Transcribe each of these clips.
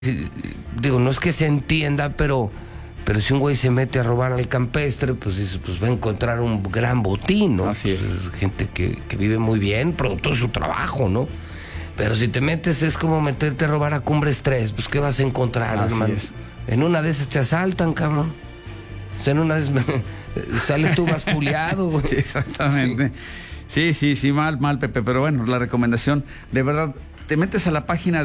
digo, no es que se entienda, pero si un güey se mete a robar al campestre, pues dice, pues va a encontrar un gran botín, ¿no? Así es. Gente que vive muy bien, producto de su trabajo, ¿no? Pero si te metes, es como meterte a robar a Cumbres 3, pues ¿qué vas a encontrar, Así hermano? es. En una de esas te asaltan, cabrón. O sea, en una de esas sales tú basculeado, güey. Sí, exactamente. Sí, mal, Pepe, pero bueno, la recomendación, de verdad, te metes a la página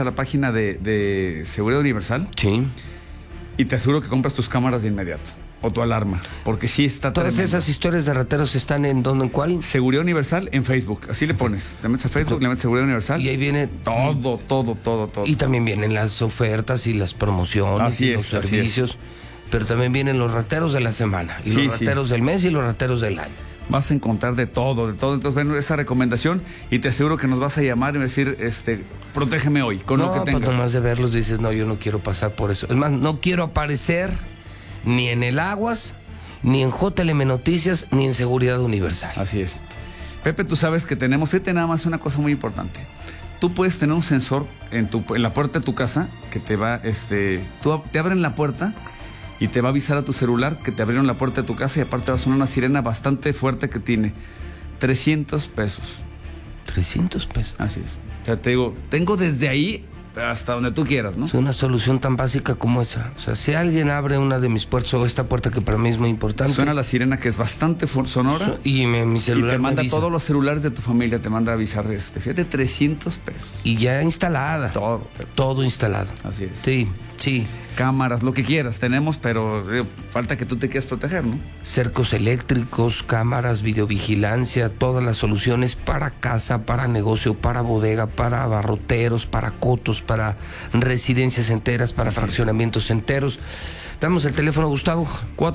de Seguridad Universal. Sí. Y te aseguro que compras tus cámaras de inmediato. O tu alarma. Porque sí está Todas tremendo. esas historias de rateros están en ¿dónde, en cuál? Seguridad Universal en Facebook. Así le pones. Te metes a Facebook, le metes Seguridad Universal. Y ahí viene Todo. Y también vienen las ofertas y las promociones Así y los servicios. Pero también vienen los rateros de la semana. Y los rateros del mes y los rateros del año. Vas a encontrar de todo. Entonces, bueno, esa recomendación, y te aseguro que nos vas a llamar y decir, protégeme hoy, con lo que tengas. Pues nomás de verlos dices, no, yo no quiero pasar por eso. Es más, no quiero aparecer ni en el Aguas, ni en JLM Noticias, ni en Seguridad Universal. Así es. Pepe, tú sabes que tenemos, fíjate nada más una cosa muy importante. Tú puedes tener un sensor en la puerta de tu casa que te va, te abren la puerta y te va a avisar a tu celular que te abrieron la puerta de tu casa, y aparte va a sonar una sirena bastante fuerte que tiene 300 pesos. 300 pesos. Así es. O sea, te digo, tengo desde ahí hasta donde tú quieras, ¿no? Es una solución tan básica como esa. O sea, si alguien abre una de mis puertas, o esta puerta que para mí es muy importante. Suena la sirena, que es bastante sonora. Y mi celular y te manda me avisa. todos los celulares de tu familia, te manda a avisar. Fíjate, 300 pesos. Y ya instalada. Todo instalado. Así es. Sí. Cámaras, lo que quieras, tenemos, pero falta que tú te quieras proteger, ¿no? Cercos eléctricos, cámaras, videovigilancia, todas las soluciones para casa, para negocio, para bodega, para abarroteros, para cotos, para residencias enteras, para fraccionamientos enteros. Damos el teléfono, Gustavo.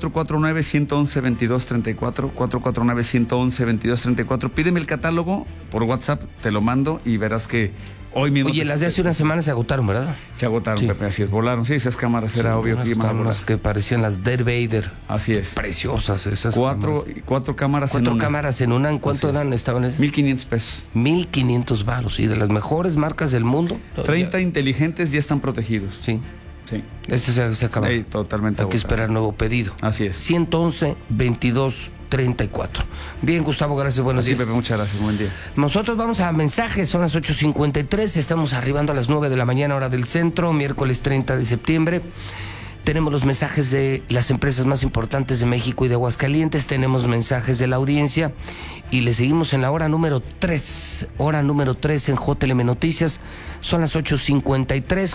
449-111-2234, 449-111-2234. Pídeme el catálogo por WhatsApp, te lo mando y verás que hoy mismo... Oye, las de hace una semana se agotaron, ¿verdad? Se agotaron, sí. Pepe, así es, volaron. Sí, esas cámaras era obvio que iban a volar. Que parecían las Darth Vader. Así es. Preciosas esas. Cuatro cámaras en una. 4 cámaras en una. ¿En cuánto eran? Estaban 1,500 pesos. 1,500 varos. Y de las mejores marcas del mundo. 30 inteligentes ya están protegidos. Sí. Este se acaba. Sí, totalmente. Hay que esperar nuevo pedido. Así es. 111-2234. Bien, Gustavo, gracias, buenos días. Pepe, muchas gracias, buen día. Nosotros vamos a mensajes, son las 8:53, estamos arribando a las 9 de la mañana, hora del centro, miércoles 30 de septiembre. Tenemos los mensajes de las empresas más importantes de México y de Aguascalientes, tenemos mensajes de la audiencia y le seguimos en la hora número 3 en JLM Noticias. Son las 8:53,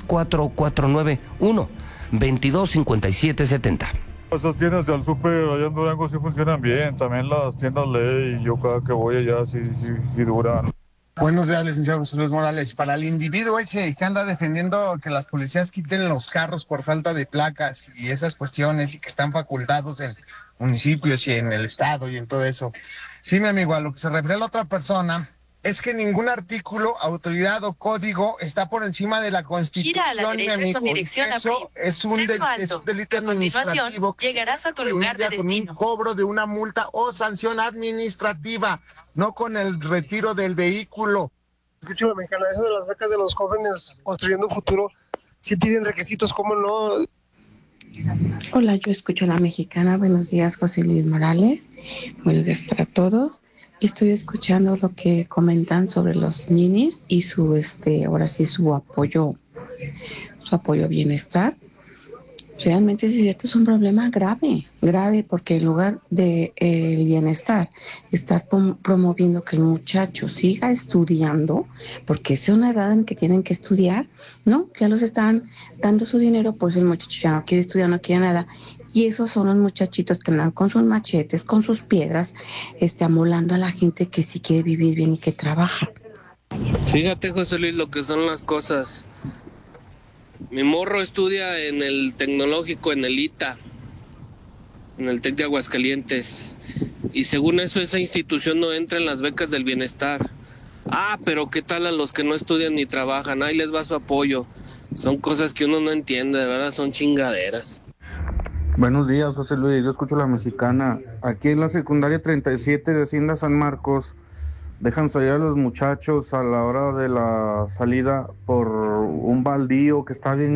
449-1-225770. Esas tiendas del súper allá en Durango sí funcionan bien, también las tiendas Ley, yo cada que voy allá sí duran. Buenos días, licenciado José Luis Morales. Para el individuo ese que anda defendiendo que las policías quiten los carros por falta de placas y esas cuestiones y que están facultados en municipios y en el estado y en todo eso. Sí, mi amigo, a lo que se refiere a la otra persona es que ningún artículo, autoridad o código está por encima de la Constitución. Gira a la derecha mi amigo. con dirección a Eso es un delito administrativo que llegarás a tu lugar de destino. Con un cobro de una multa o sanción administrativa, no con el retiro del vehículo. Escúchame, mexicana, eso de las becas de los jóvenes construyendo un futuro, si piden requisitos, ¿cómo no? Hola, yo escucho a la mexicana. Buenos días, José Luis Morales. Buenos días para todos. Estoy escuchando lo que comentan sobre los ninis y ahora sí su apoyo a bienestar. Realmente es cierto, es un problema grave, porque en lugar de el bienestar, estar promoviendo que el muchacho siga estudiando, porque es una edad en que tienen que estudiar, ¿no? Ya los están dando su dinero, por eso el muchacho ya no quiere estudiar, no quiere nada. Y esos son los muchachitos que andan con sus machetes, con sus piedras, amolando a la gente que sí quiere vivir bien y que trabaja. Fíjate, José Luis, lo que son las cosas. Mi morro estudia en el tecnológico, en el ITA, en el TEC de Aguascalientes. Y según eso, esa institución no entra en las becas del bienestar. Pero ¿qué tal a los que no estudian ni trabajan? Ahí les va su apoyo. Son cosas que uno no entiende, de verdad, son chingaderas. Buenos días, José Luis, yo escucho la mexicana. Aquí en la secundaria 37 de Hacienda San Marcos dejan salir a los muchachos a la hora de la salida por un baldío que está bien